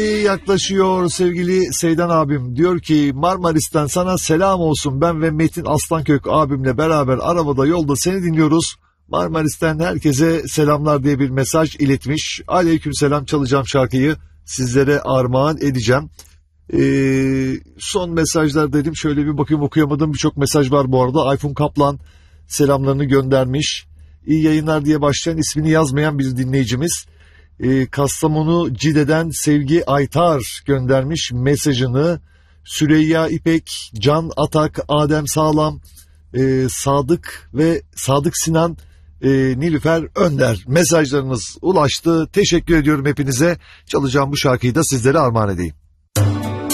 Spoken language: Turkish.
Yaklaşıyor sevgili Seydan abim. Diyor ki Marmaris'ten sana selam olsun. Ben ve Metin Aslankök abimle beraber arabada yolda seni dinliyoruz. Marmaris'ten herkese selamlar diye bir mesaj iletmiş. Aleykümselam, çalacağım şarkıyı sizlere armağan edeceğim. Son mesajlar dedim, şöyle bir bakayım, okuyamadığım birçok mesaj var bu arada. Ayfun Kaplan selamlarını göndermiş. İyi yayınlar diye başlayan, ismini yazmayan bir dinleyicimiz. Kastamonu Cide'den Sevgi Aytar göndermiş mesajını. Süreyya İpek, Can Atak, Adem Sağlam, Sadık Sinan, Nilüfer Önder mesajlarınız ulaştı. Teşekkür ediyorum hepinize. Çalacağım bu şarkıyı da sizlere armağan edeyim.